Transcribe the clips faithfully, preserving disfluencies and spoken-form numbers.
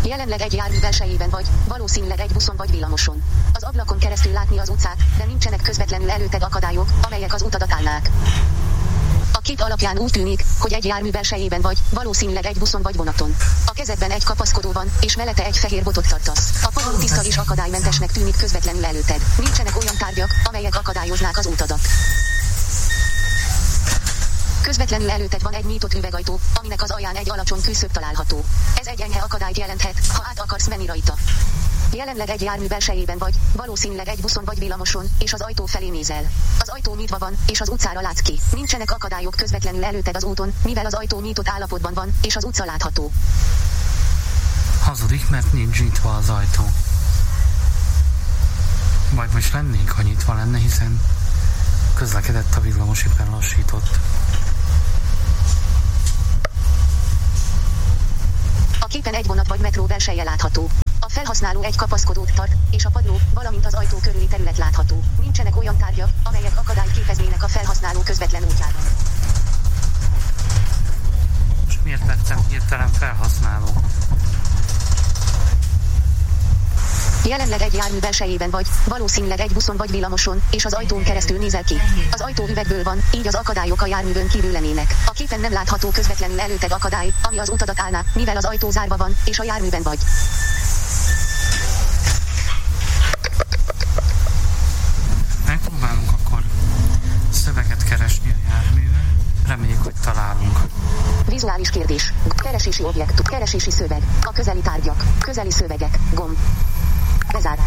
Jelenleg egy jármű belsejében vagy, valószínűleg egy buszon vagy villamoson. Az ablakon keresztül látni az utcát, de nincsenek közvetlenül előtted akadályok, amelyek az utadat állnák. A kép alapján úgy tűnik, hogy egy jármű belsejében vagy, valószínűleg egy buszon vagy vonaton. A kezedben egy kapaszkodó van, és mellette egy fehér botot tartasz. A padló tiszta és akadálymentesnek tűnik közvetlenül előtted. Nincsenek olyan tárgyak, amelyek akadályoznák az utadat. Közvetlenül előtted van egy nyitott üvegajtó, aminek az alján egy alacsony küszöb található. Ez egy enyhe akadályt jelenthet, ha át akarsz menni rajta. Jelenleg egy jármű belsejében vagy, valószínűleg egy buszon vagy villamoson, és az ajtó felé nézel. Az ajtó nyitva van, és az utcára látsz ki. Nincsenek akadályok közvetlenül előtted az úton, mivel az ajtó nyitott állapotban van, és az utca látható. Hazudik, mert nincs nyitva az ajtó. Vagy most lennénk, ha nyitva lenne, hiszen közlekedett a villamos, éppen lassított. A képen egy vonat vagy metró belseje látható. A felhasználó egy kapaszkodót tart, és a padló, valamint az ajtó körüli terület látható. Nincsenek olyan tárgyak, amelyek akadályt képeznének a felhasználó közvetlen útjában. És miért lettem hirtelen felhasználó? Jelenleg egy jármű belsejében vagy, valószínűleg egy buszon vagy villamoson, és az ajtón keresztül nézel ki. Az ajtó üvegből van, így az akadályok a járművön kívül lennének. A képen nem látható közvetlenül előtted akadály, ami az utadat állná, mivel az ajtó zárva van, és a járműben vagy. Megpróbálunk akkor szöveget keresni a járművel. Reméljük, hogy találunk. Vizuális kérdés. Keresési objektum. Keresési szöveg. A közeli tárgyak. Közeli szövegek. Gomb. Bezárás.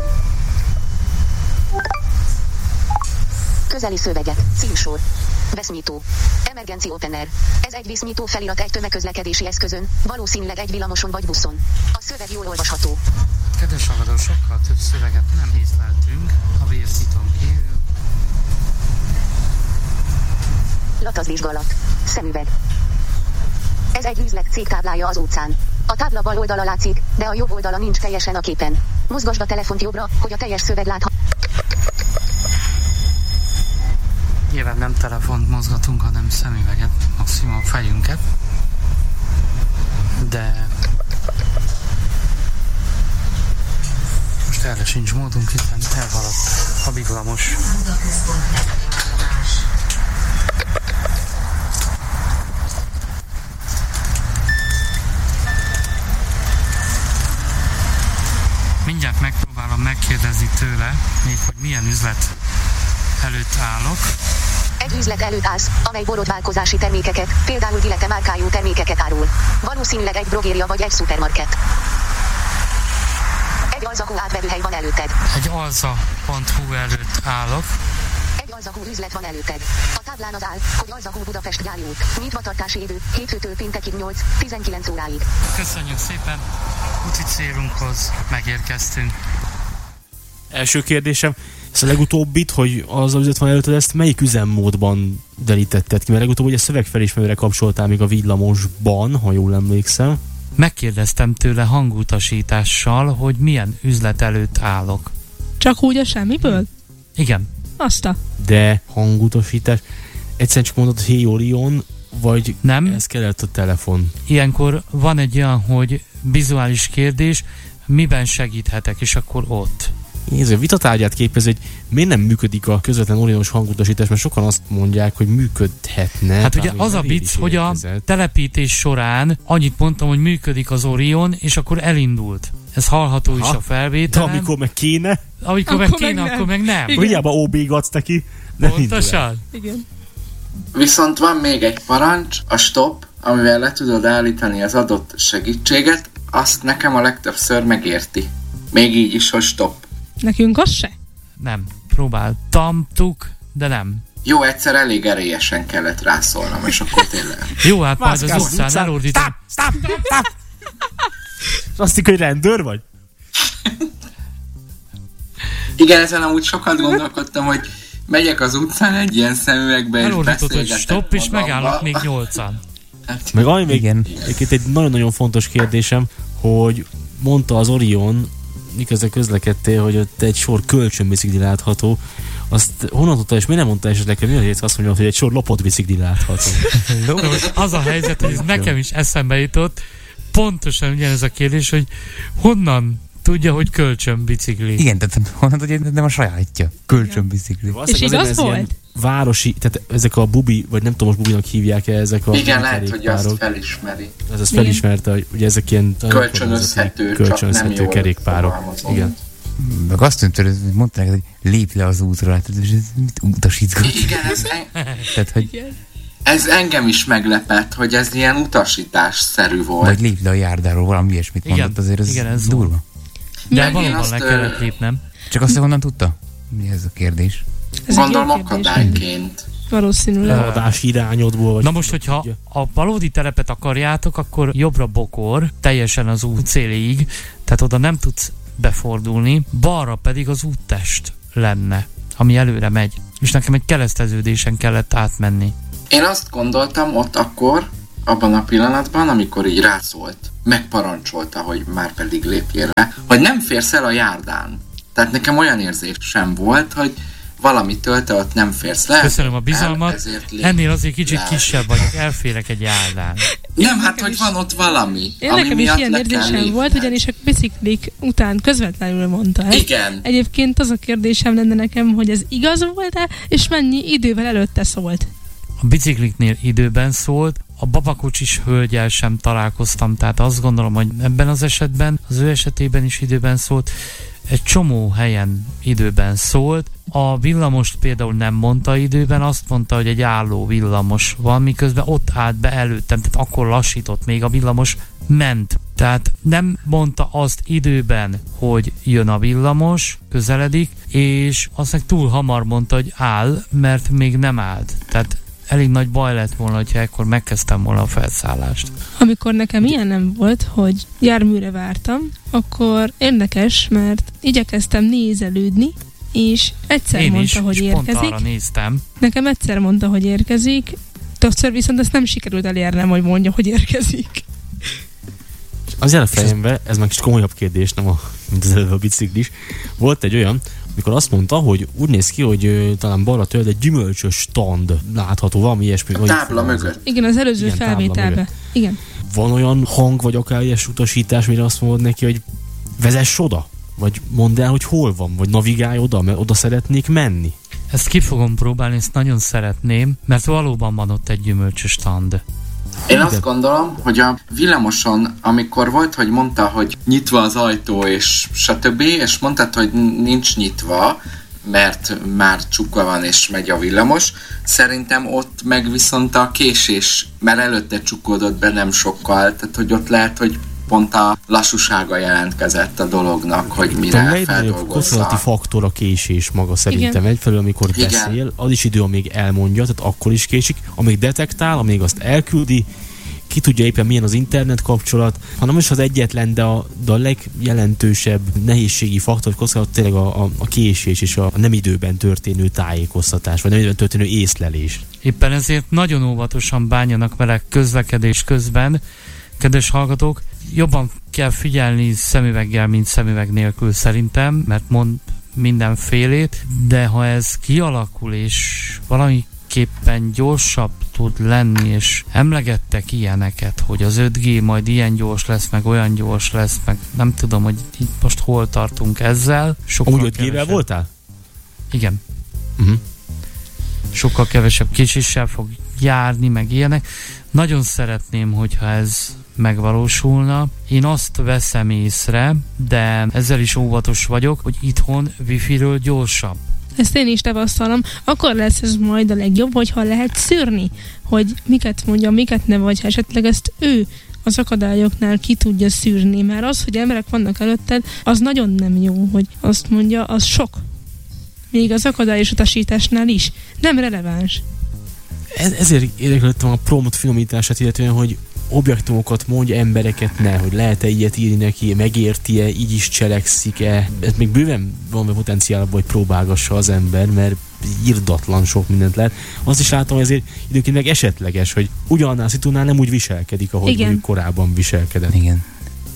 Közeli szövegek. Címsor. Vesznyitó. Emergency opener. Ez egy víznyitó felirat egy tömegközlekedési eszközön, valószínűleg egy villamoson vagy buszon. A szöveg jól olvasható. Kedves hallgató, sokkal több szöveget nem észleltünk a vésznyitón kívül. Latazvizsgálat. Szemüveg. Ez egy üzlet cég táblája az utcán. A tábla bal oldala látszik, de a jobb oldala nincs teljesen a képen. Mozgasd a telefont jobbra, hogy a teljes szöveg látható. Nyilván nem telefont mozgatunk, hanem szemüveget, maximum a fejünket. De most erre sincs módunk, hiszen elhaladt a villamos. Mindjárt megpróbálom megkérdezni tőle, még hogy milyen üzlet előtt állok. Egy üzlet előtt állsz, amely borotválkozási termékeket, például Dilete márkájú termékeket árul. Valószínűleg egy drogéria vagy egy szupermarket. Egy alzahú átvevőhely van előtted. Egy alza pont hu előtt állok. Egy alzahú üzlet van előtted. A táblán az áll, hogy Alzahú Budapest gyári út. Nyitva tartási idő, hétfőtől péntekig nyolc-tizenkilenc óráig. Köszönjük szépen, úti célunkhoz megérkeztünk. Első kérdésem, ezt a legutóbbit, hogy az üzlet van előtted, ezt melyik üzemmódban derítetted ki? Mert legutóbb ugye szövegfelismerőre kapcsoltál még a villamosban, ha jól emlékszem. Megkérdeztem tőle hangutasítással, hogy milyen üzlet előtt állok. Csak úgy a semmiből? Igen. Azt a. De hangutasítás, egyszerűen csak mondod, hogy hey Orion, vagy nem? Ez kellett a telefon? Ilyenkor van egy olyan, hogy vizuális kérdés, miben segíthetek, és akkor ott. Ez a vitatárgyát képez, hogy miért nem működik a közvetlen orionos hangutasítás, mert sokan azt mondják, hogy működhetne. Hát ugye az a vicc, hogy a telepítés során annyit mondtam, hogy működik az Orion, és akkor elindult. Ez hallható ha, is a felvételen. De amikor meg kéne? Amikor meg kéne, meg akkor meg nem. Hiába ó bé-gatsz neki. Pontosan. Igen. Viszont van még egy parancs, a stop, amivel le tudod állítani az adott segítséget, azt nekem a legtöbbször megérti. Még így is, hogy stop. Nekünk az se? Nem. Próbáltamtuk, de nem. Jó, egyszer elég erélyesen kellett rászólnom, és akkor tényleg. Jó, hát majd az utcán elordítom. Stop, stop, stop. Azt hiszem, hogy rendőr vagy? Igen, ezen amúgy sokat gondolkodtam, hogy megyek az utcán egy ilyen szemüvegbe, és elordított, hogy stop, és megállok még nyolcan. Hát, meg ami még egyébként egy nagyon-nagyon fontos kérdésem, hogy mondta az Orion, miközben közlekedtél, hogy ott egy sor kölcsönbicikli látható. Azt honnan tudta, és miért nem mondta esetleg, hogy miért azt mondja, hogy egy sor lopott bicikli látható? Az a helyzet, hogy ez nekem is eszembe jutott, pontosan ugyanez a kérdés, hogy honnan tudja, hogy kölcsönbicikli. Igen, tehát honnan tudja, hogy nem a sajátja. Kölcsönbicikli. És igaz volt? Városi, tehát ezek a bubi, vagy nem tudom, most bubinak hívják-e ezek a igen, lehet, hogy azt felismeri. Ez azt felismerte, hogy ugye ezek ilyen kölcsönözhető, kölcsönözhető csak nem kerékpárok. Igen. Meg azt tűnt, hogy mondták, hogy lépj le az útra, hát mit utasítgat. Igen, ez, en... Tehát, hogy... ez engem is meglepett, hogy ez ilyen utasításszerű volt. Vagy lépj le a járdáról, valami ilyesmit igen, mondott, azért ez, igen, ez durva. De, De valóban le kellett lépnem. Csak azt, hogy honnan tudta? Mi ez a kérdés? Ez gondolom akadályként. Valószínűleg. Haladás irányodból. Na most, hogyha a valódi telepet akarjátok, akkor jobbra bokor, teljesen az út céléig, tehát oda nem tudsz befordulni, balra pedig az úttest lenne, ami előre megy. És nekem egy kereszteződésen kellett átmenni. Én azt gondoltam ott akkor, abban a pillanatban, amikor így rászólt, megparancsolta, hogy már pedig lépjél le, hogy nem férsz el a járdán. Tehát nekem olyan érzés sem volt, hogy valamitől te ott nem férsz le. Köszönöm a bizalmat. Ennél azért kicsit le. Kisebb vagyok, elférek egy járdán. Nem, hát hogy van ott valami, én ami nekem is ilyen érzésem volt, ugyanis a biciklik után közvetlenül mondta ezt. Igen. Egyébként az a kérdésem lenne nekem, hogy ez igaz volt-e, és mennyi idővel előtte szólt? A bicikliknél időben szólt, a babakocsis hölgyel sem találkoztam, tehát azt gondolom, hogy ebben az esetben, az ő esetében is időben szólt, egy csomó helyen időben szólt. A villamost például nem mondta időben, azt mondta, hogy egy álló villamos van, miközben ott állt be előttem, tehát akkor lassított, még a villamos ment. Tehát nem mondta azt időben, hogy jön a villamos, közeledik, és azt meg túl hamar mondta, hogy áll, mert még nem állt. Tehát elég nagy baj lett volna, hogyha ekkor megkezdtem volna a felszállást. Amikor nekem ilyen nem volt, hogy járműre vártam, akkor érdekes, mert igyekeztem nézelődni, és egyszer Én mondta, is, hogy és érkezik. Pont arra néztem. Nekem egyszer mondta, hogy érkezik, többször viszont ezt nem sikerült elérnem, hogy mondja, hogy érkezik. Az jár a fejembe, ez meg kicsit komolyabb kérdés, nem a, mint az előbb a biciklis. Volt egy olyan, amikor azt mondta, hogy úgy néz ki, hogy ö, talán balra tőled egy gyümölcsös stand látható, valami ilyesmi. A tábla mögött. Igen, az előző igen, felvételben. Igen. Van olyan hang, vagy akár ilyes utasítás, mire azt mondod neki, hogy vezess oda? Vagy mondd el, hogy hol van? Vagy navigálj oda, mert oda szeretnék menni? Ezt ki fogom próbálni, ezt nagyon szeretném, mert valóban van ott egy gyümölcsös stand. Én azt gondolom, hogy a villamoson, amikor volt, hogy mondta, hogy nyitva az ajtó, és stb., és mondtad, hogy nincs nyitva, mert már csukva van, és megy a villamos, szerintem ott meg viszont a késés, mert előtte csukódott be nem sokkal, tehát hogy ott lehet, hogy pont a lassúsága jelentkezett a dolognak, hogy mire feldolgozza. Kockázati faktor a késés maga szerintem. Igen. Egyfelől, amikor igen. beszél, az is idő, amíg elmondja, tehát akkor is késik, amíg detektál, amíg azt elküldi, ki tudja éppen milyen az internet kapcsolat, hanem is az egyetlen, de a, de a legjelentősebb nehézségi faktor, kockázat tényleg a, a, a késés és a nem időben történő tájékoztatás, vagy nem időben történő észlelés. Éppen ezért nagyon óvatosan bánjanak vele közlekedés közben, kedves hallgatók, jobban kell figyelni szemüveggel, mint szemüveg nélkül szerintem, mert mond mindenfélét, de ha ez kialakul, és valamiképpen gyorsabb tud lenni, és emlegettek ilyeneket, hogy az öt G majd ilyen gyors lesz, meg olyan gyors lesz, meg nem tudom, hogy itt most hol tartunk ezzel. Sokkal Amúgy öt G-vel voltál? Igen. Uh-huh. Sokkal kevesebb késéssel fog járni, meg ilyenek. Nagyon szeretném, hogyha ez megvalósulna. Én azt veszem észre, de ezzel is óvatos vagyok, hogy itthon wifi-ről gyorsabb. Ezt én is tapasztalom. Akkor lesz ez majd a legjobb, hogyha lehet szűrni, hogy miket mondja, miket ne, vagy esetleg ezt ő az akadályoknál ki tudja szűrni, mert az, hogy emberek vannak előtted, az nagyon nem jó, hogy azt mondja, az sok. Még az akadályos utasításnál is. Nem releváns. Ez, ezért érdeklődtem a prompt finomítását, illetően, hogy objektumokat mondja, embereket ne, hogy lehet-e ilyet írni neki, megérti-e, így is cselekszik-e. Ez még bőven van a potenciál, hogy próbálgassa az ember, mert irdatlan sok mindent lehet. Azt is látom, hogy ezért időnként meg esetleges, hogy ugyanannál szitúnál nem úgy viselkedik, ahogy mondjuk korábban viselkedett. Igen.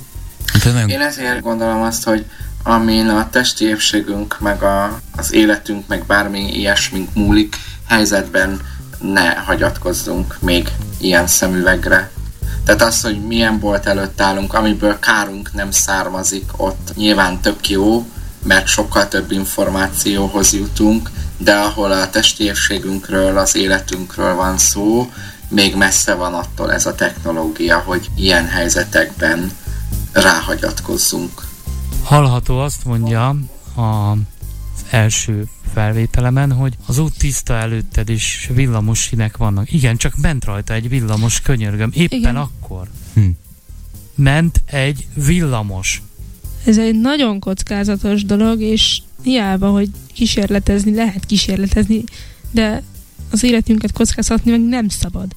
Én ezért gondolom azt, hogy amin a testi épségünk, meg a, az életünk, meg bármi ilyesmink múlik, helyzetben ne hagyatkozzunk még ilyen szemüvegre. Tehát az, hogy milyen bolt előtt állunk, amiből kárunk nem származik, ott nyilván tök jó, mert sokkal több információhoz jutunk, de ahol a testi épségünkről, az életünkről van szó, még messze van attól ez a technológia, hogy ilyen helyzetekben ráhagyatkozzunk. Hallható, azt mondja az első felvételemen, hogy az út tiszta előtted is villamos sinek vannak. Igen, csak ment rajta egy villamos, könyörgöm. Éppen Igen. akkor hm. ment egy villamos. Ez egy nagyon kockázatos dolog, és hiába, hogy kísérletezni, lehet kísérletezni, de az életünket kockáztatni meg nem szabad.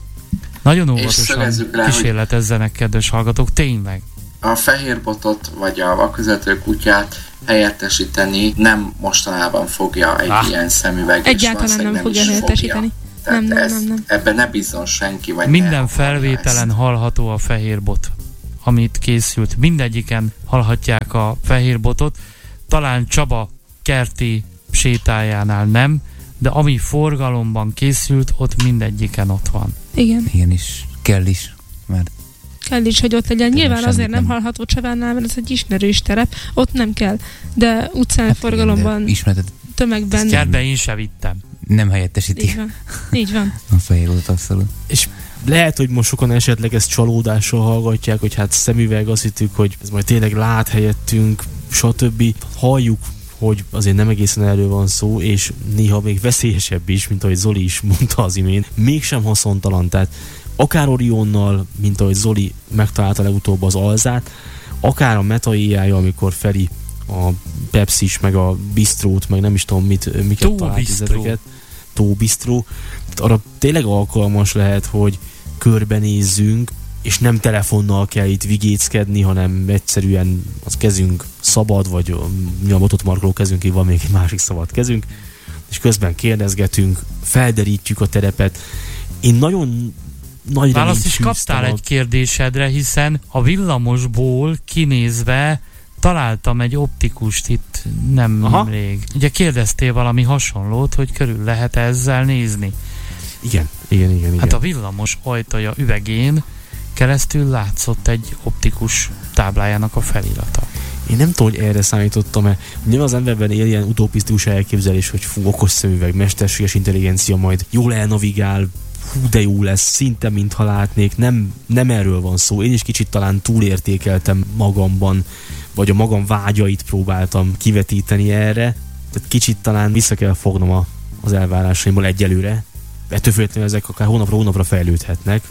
Nagyon óvatosan kísérletezzenek, kedves hallgatók, tényleg. A fehérbotot vagy a vakvezető kutyát helyettesíteni nem mostanában fogja egy ah. ilyen szemüveg. Egyáltalán nem, nem fogja helyettesíteni. Tehát nem, nem, ez, nem, nem. Ebben ne bízzon senki. Vagy minden felvételen ezt. Hallható a fehérbot, amit készült. Mindegyiken hallhatják a fehér-botot. Talán Csaba kerti sétájánál nem, de ami forgalomban készült, ott mindegyiken ott van. Igen. Igen is. Kell is. Mert kell is, hogy ott legyen. Nyilván azért nem, nem hallható Csabánál, mert ez egy ismerős terep. Ott nem kell. De utcán hát forgalomban, igen, tömegben... Ezt kertbe én se vittem. Nem helyettesíti. Így van. Így van. A fehérbot abszolút. És lehet, hogy most sokan esetleg ezt csalódással hallgatják, hogy hát szemüveg, azt hittük, hogy ez majd tényleg lát helyettünk, stb. Halljuk, hogy azért nem egészen erről van szó, és néha még veszélyesebb is, mint ahogy Zoli is mondta az imént. Mégsem haszontalan, tehát akár Orionnal, mint ahogy Zoli megtalálta legutóbb az Alzát, akár a Meta á i, amikor Feri a Pepsi-s, meg a Bistrót, meg nem is tudom mit, miket talált ezeket. Tó Bistró. Arra tényleg alkalmas lehet, hogy körbenézzünk, és nem telefonnal kell itt vigéckedni, hanem egyszerűen az kezünk szabad, vagy mi a botot markoló kezünk, így van még egy másik szabad kezünk, és közben kérdezgetünk, felderítjük a terepet. Én nagyon nagy választ is kaptál egy kérdésedre, hiszen a villamosból kinézve találtam egy optikust itt nemrég. Ugye kérdeztél valami hasonlót, hogy körül lehet ezzel nézni. Igen, igen, igen. Hát igen. a villamos ajtaja üvegén keresztül látszott egy optikus táblájának a felirata. Én nem tudom, hogy erre számítottam-e. Nem az emberben él ilyen utopisztikus elképzelés, hogy fú, okos szemüveg, mesterséges intelligencia majd jól elnavigál, hú, de jó lesz, szinte mintha látnék. Nem, nem erről van szó. Én is kicsit talán túlértékeltem magamban, vagy a magam vágyait próbáltam kivetíteni erre. Tehát kicsit talán vissza kell fognom a, az elvárásaimból egyelőre. Ettől függetlenül ezek akár hónapra hónapra fejlődhetnek.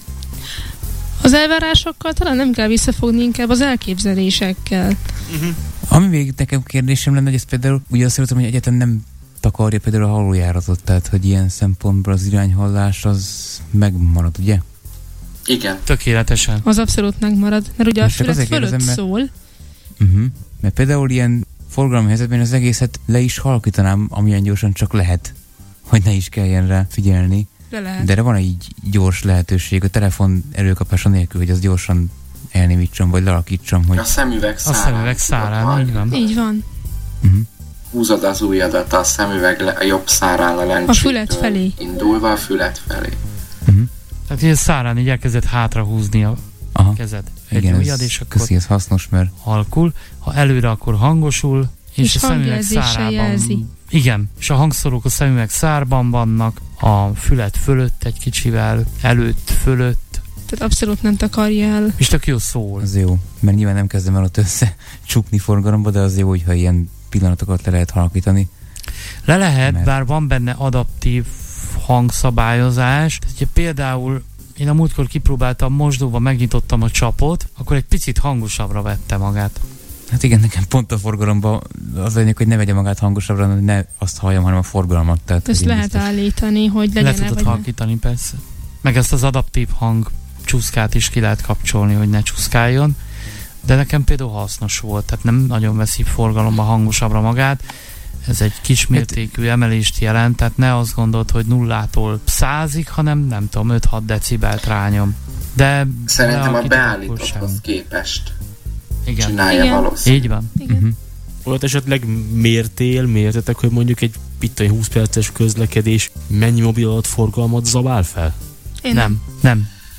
Az elvárásokkal talán nem kell visszafogni, inkább az elképzelésekkel. Uh-huh. Ami még nekem kérdésem lenne, hogy ez például, ugye azt mondtam, hogy egyetem nem takarja például a hallójáratot, tehát hogy ilyen szempontból az irányhallás az megmarad, ugye? Igen. Tökéletesen. Az abszolút megmarad, mert ugye most a fület fölött kérdezem, mert... szól. Uh-huh. Mert például ilyen forgalmi helyzetben az egészet le is halkítanám, amilyen gyorsan csak lehet, hogy ne is kelljen rá figyelni. De, De van egy gyors lehetőség a telefon előkapása nélkül, hogy az gyorsan elnémítsam, vagy lealakítsam. Hogy... A szemüveg szárán. A szemüveg szárán, így van. Így van. Uh-huh. Húzod az ujjadat a szemüveg le, a jobb szárán a lencsétől. A fület felé. Indulva a fület felé. Uh-huh. Tehát így a szárán így elkezdett hátra húzni a Aha. kezed. Egy igen, ujjad, és akkor köszi, ez hasznos, mert... halkul. Ha előre, akkor hangosul, és, és a szemüveg szárában... Jelzi. Igen, és a hangszórók a szemüveg szárban vannak, a fület fölött egy kicsivel, előtt, fölött. Tehát abszolút nem takarja el. És tök jó szól. Az jó, mert nyilván nem kezdem el ott össze csukni forgalomba, de az jó, hogyha ilyen pillanatokat le lehet halkítani. Le lehet, mert... bár van benne adaptív hangszabályozás. Tehát, például én a múltkor kipróbáltam, mosdóba megnyitottam a csapot, akkor egy picit hangosabbra vette magát. Hát igen, nekem pont a forgalomban az lényeg, hogy ne vegye magát hangosabbra, ne azt halljam, hanem a forgalmat. Tehát, ezt lehet biztos... állítani, hogy legyen. Le tudod halkítani, persze. Meg ezt az adaptív hang csúszkát is ki lehet kapcsolni, hogy ne csúszkáljon. De nekem például hasznos volt, tehát nem nagyon veszi forgalomba hangosabbra magát. Ez egy kismértékű emelést jelent, tehát ne azt gondold, hogy nullától százig, hanem nem tudom, öt-hat decibelt rányom. De szerintem a beállítotthoz képest igen. csinálja igen. valószínűleg. Így van. Uh-huh. Olyat esetleg mértél, mértetek, hogy mondjuk egy pittai húsz perces közlekedés mennyi mobil adatforgalmat zabál fel? Én nem. Nem.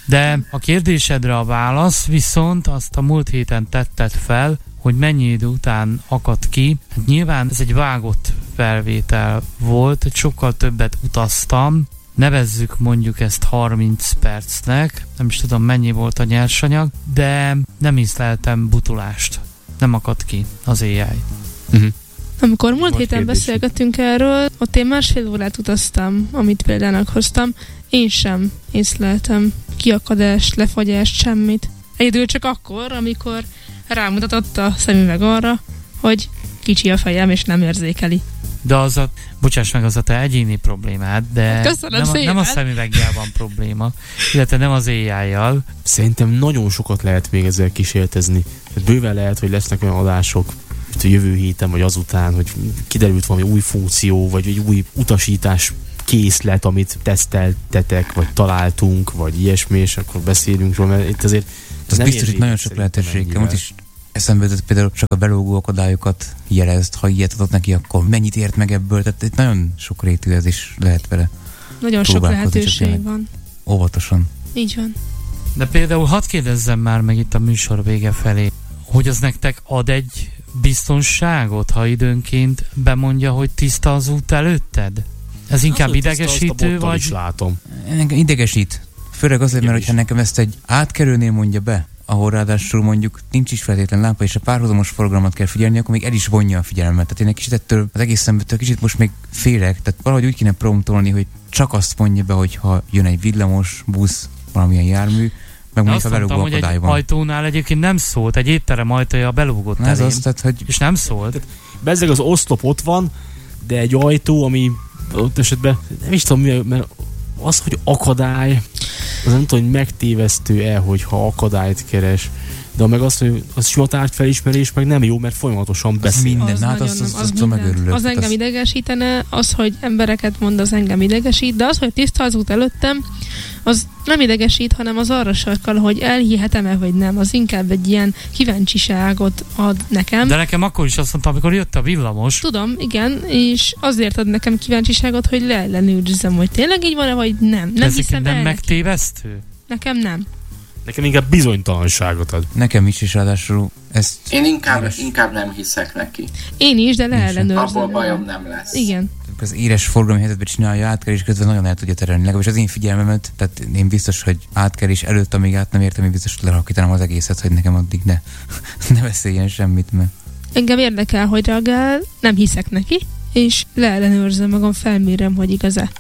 De a kérdésedre a válasz viszont azt a múlt héten tetted fel, hogy mennyi idő után akadt ki. Hát nyilván ez egy vágott felvétel volt, sokkal többet utaztam, nevezzük mondjuk ezt harminc percnek, nem is tudom mennyi volt a nyersanyag, de nem észleltem butulást. Nem akadt ki az á i. Uh-huh. Amikor múlt Most héten kérdés. beszélgettünk erről, ott én másfél órát utaztam, amit példának hoztam, én sem észleltem kiakadást, lefagyást, semmit. Egyedül csak akkor, amikor rámutatott a szemüveg arra, hogy kicsi a fejem és nem érzékeli. De az a, bocsáss meg, az a te egyéni problémád, de Köszönöm nem a, nem a szépen. szemüveggel van probléma, illetve nem az á i-jal. Szerintem nagyon sokat lehet még ezzel kísérletezni. Bőven lehet, hogy lesznek olyan adások a jövő héten, vagy azután, hogy kiderült valami új funkció, vagy egy új utasítás készlet, amit teszteltetek, vagy találtunk, vagy ilyesmi, és akkor beszélünk róla, mert itt azért Az nem biztos, hogy érzik nagyon sok szerintem lehetőség. ennyivel. Most is eszembe jutott például csak a belógó akadályokat jelezt, ha ilyet adott neki, akkor mennyit ért meg ebből, tehát itt nagyon sok rétű ez is lehet vele. Nagyon sok Próbálkozni, csak lehetőség tényleg. van. Óvatosan. Így van. De például hadd kérdezzem már meg itt a műsor vége felé, hogy az nektek ad egy biztonságot, ha időnként bemondja, hogy tiszta az út előtted? Ez inkább Az, hogy tiszta, azt a idegesítő, bottal vagy... is látom. Engem idegesít. Főleg azért, mert Én hogyha is. nekem ezt egy átkerülnél mondja be, ahol ráadásul mondjuk nincs is feltétlen lámpa, és a párhuzamos forgalmat kell figyelni, akkor még el is vonja a figyelmet. Tehát én egy kicsit ettől az egész szembettől kicsit most még félek, tehát valahogy úgy kéne promptolni, hogy csak azt mondja be, hogy ha jön egy villamos, busz, valamilyen jármű, meg De mondjuk azt a mondtam, belógó hogy egy akadály van. ajtónál egyébként nem szólt, egy étterem ajtaja belógott Na, ez elém, az, tehát, hogy és nem szólt. Bezzeg az oszlop ott van, de egy ajtó, ami ott esetben nem is tudom, mi, mert az, hogy akadály, az nem tudom, hogy megtévesztő-e, hogyha akadályt keres. De meg az, hogy az sima tárgyfelismerés meg nem jó, mert folyamatosan az beszél. minden, Az hát nagyon az, nem, az, az az, az minden. megörülök. Az engem idegesítene, az, hogy embereket mond, az engem idegesít, de az, hogy tiszta az út előttem, az nem idegesít, hanem az arra sarkal, hogy elhihetem-e, vagy nem. Az inkább egy ilyen kíváncsiságot ad nekem. De nekem akkor is azt mondtam, amikor jött a villamos, Tudom, igen, és azért ad nekem kíváncsiságot, hogy leellenőrizzem, hogy tényleg így van-e, vagy nem. Nem ez hiszem nem el neki. megtévesztő? Nekem nem. Nekem inkább bizonytalanságot ad. Nekem is, és ráadásul ezt... Én inkább, Éles. inkább nem hiszek neki. Én is, de Abból leellenőrzöm. bajom nem lesz. Igen. az éles forgalmi helyzetben csinálja átkelés közben nagyon el tudja terelni. Legalábbis az én figyelmemet, tehát én biztos, hogy átkelés előtt, amíg át nem értem, én biztos, hogy lerakítanám az egészet, hogy nekem addig ne, ne veszélyen semmit, mert... Engem érdekel, hogy reagál, nem hiszek neki, és leellenőrzöm magam, felmérem, hogy igaz-e.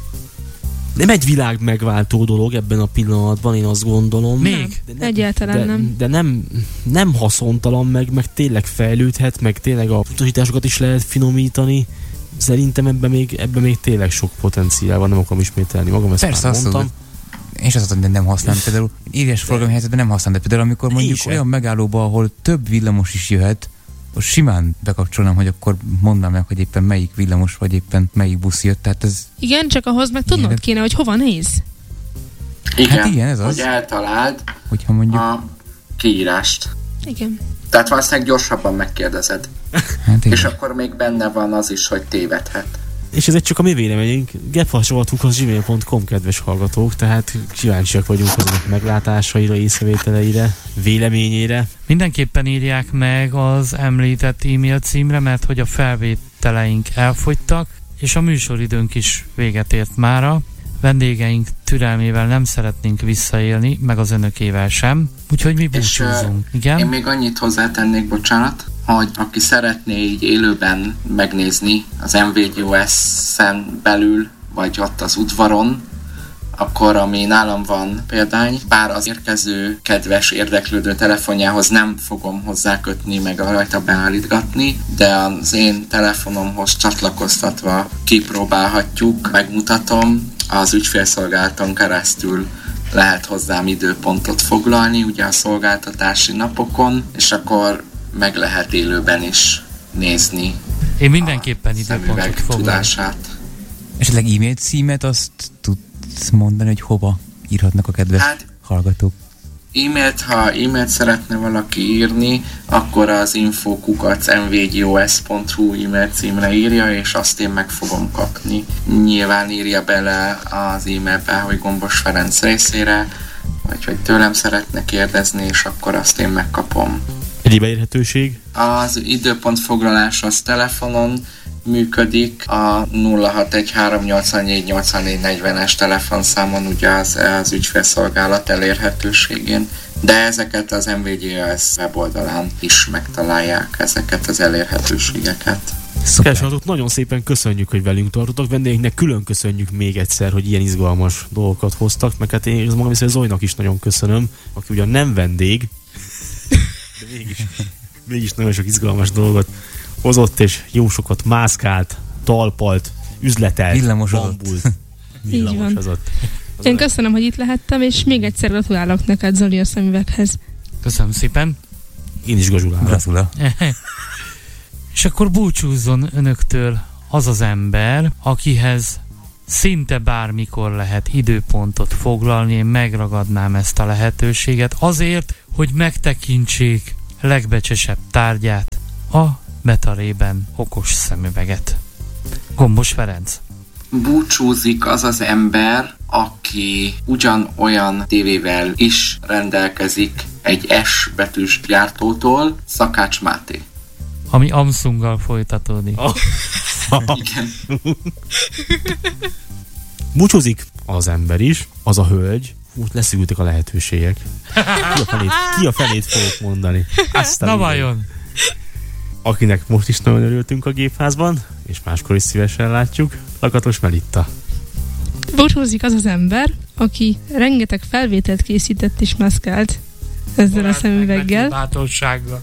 Nem egy világ megváltó dolog ebben a pillanatban, én azt gondolom. Még? De Egyáltalán de, nem. De nem, nem haszontalan, meg, meg tényleg fejlődhet, meg tényleg a utasításokat is lehet finomítani. Szerintem ebben még, ebben még tényleg sok potenciál van, nem akarom ismételni magam, ezt Persze, már azt mondtam. tudod. Én is azt mondom, hogy nem használom. Például éles forgalmi helyzetben nem használom, de például amikor mondjuk se. olyan megállóba, ahol több villamos is jöhet, most simán bekapcsolnám, hogy akkor mondanám meg, hogy éppen melyik villamos, vagy éppen melyik busz jött. Tehát ez, Igen, csak ahhoz meg tudnod Igen. kéne, hogy hova néz. Igen, Hát igen, ez az. hogy eltaláld hogyha mondjuk... a kiírást. Igen. Tehát valószínűleg gyorsabban megkérdezed. Hát igen. És akkor még benne van az is, hogy tévedhet. És ez egy csak a mi véleményünk. gepharcsovatunk gmail pont com, kedves hallgatók, tehát kíváncsiak vagyunk az önök meglátásaira, észrevételeire, véleményére. Mindenképpen írják meg az említett e-mail címre, mert hogy a felvételeink elfogytak, és a műsoridőnk is véget ért mára. Vendégeink türelmével nem szeretnénk visszaélni, meg az önökével sem, úgyhogy mi És, búcsúzunk. Én Igen? még annyit hozzátennék, bocsánat, hogy aki szeretné így élőben megnézni az em vé gé o es-en belül, vagy ott az udvaron, akkor ami nálam van példány, bár az érkező kedves érdeklődő telefonjához nem fogom hozzákötni, meg rajta beállítgatni, de az én telefonomhoz csatlakoztatva kipróbálhatjuk, megmutatom, az ügyfélszolgálaton keresztül lehet hozzám időpontot foglalni, ugye a szolgáltatási napokon, és akkor meg lehet élőben is nézni Én mindenképpen a időpontot szemüveg foglalok. tudását. Esetleg e-mail címet azt tudsz mondani, hogy hova írhatnak a kedves Hát hallgatók? e-mailt, ha e-mailt szeretne valaki írni, akkor az info kukac em vé gé o es pont hu e-mail címre írja, és azt én meg fogom kapni. Nyilván írja bele az e-mailbe, hogy Gombos Ferenc részére, vagy hogy tőlem szeretne kérdezni, és akkor azt én megkapom. Egyéb elérhetőség? Az időpontfoglalás az telefonon működik, a nulla hat egy három nyolcvannégy nyolcvannégy negyvenes telefonszámon, ugye az, az ügyfélszolgálat elérhetőségén, de ezeket az em vé gé es weboldalán is megtalálják, ezeket az elérhetőségeket. Kedves hallgatók, nagyon szépen köszönjük, hogy velünk tartotok. Vendégeknek külön köszönjük még egyszer, hogy ilyen izgalmas dolgokat hoztak, meg hát én magam viszont Zolinak is nagyon köszönöm, aki ugyan nem vendég, de mégis, mégis nagyon sok izgalmas dolgot hozott, és jó sokat mászkált, talpalt, üzletelt, villamosodott. bambult, villamosozott. Én köszönöm, hogy itt lehettem, és még egyszer gratulálok neked, Zoli, a szemüveghez. Köszönöm szépen. Én is gratulálok. Gratula. És akkor búcsúzzon önöktől az az ember, akihez szinte bármikor lehet időpontot foglalni, én megragadnám ezt a lehetőséget azért, hogy megtekintsék legbecsesebb tárgyát, a Betarében okos szemüveget. Gombos Ferenc. Búcsúzik az az ember, aki ugyanolyan tévével is rendelkezik egy S betűs gyártótól, Szakács Máté. Ami Samsunggal folytatódik. Oh. Igen. Búcsúzik az ember is, az a hölgy. Úgy leszűltek a lehetőségek. Ki a fenét, ki a fenét fogok mondani? Aztán na vajon? Akinek most is nagyon örültünk a gépházban, és máskor is szívesen látjuk, Lakatos Melitta. Búcsúzik az az ember, aki rengeteg felvételt készített és maszkált ezzel a szemüveggel. Bátorsággal.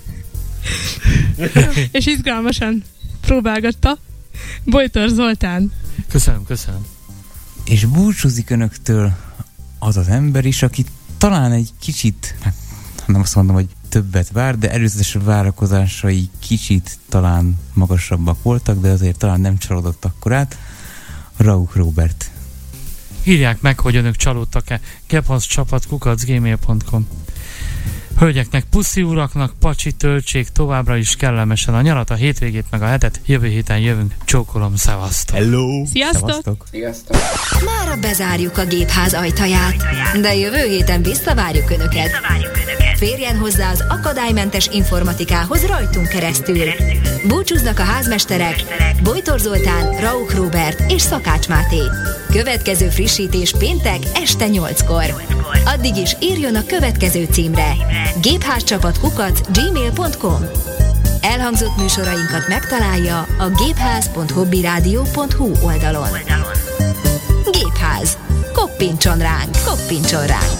És izgalmasan próbálgatta. Bojtor Zoltán. Köszönöm, köszönöm. És búcsúzik önöktől az az ember is, aki talán egy kicsit, hát nem azt mondom, hogy többet vár, de előzetes várakozásai kicsit talán magasabbak voltak, de azért talán nem csalódott akkorát. Rauch Róbert. Írják meg, hogy önök csalódtak-e. gebhasz csapat kukac gmail pont com. Hölgyeknek, puszi uraknak, pacsi töltsék továbbra is kellemesen a nyarat, a hétvégét meg a hetet. Jövő héten jövünk. Csókolom, szevasztok. Hello! Sziasztok! Szevasztok. Sziasztok! Mára bezárjuk a gépház ajtaját, de jövő héten visszavárjuk Önöket. Férjen hozzá az akadálymentes informatikához rajtunk keresztül. Búcsúznak a házmesterek Bojtor Zoltán, Rauch Róbert és Szakács Máté. Következő frissítés péntek este nyolckor. Addig is írjon a következő címre: gépházcsapat kukac gmail pont com. Elhangzott műsorainkat megtalálja a gépház pont hobbyradio pont hu oldalon. Gépház. Koppintson ránk, koppintson ránk.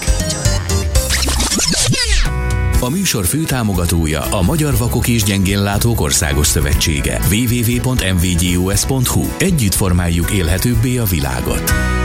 A műsor főtámogatója a Magyar Vakok és Gyengénlátók Országos Szövetsége. double-u double-u double-u pont em vé gé o es pont hu. Együtt formáljuk élhetőbbé a világot.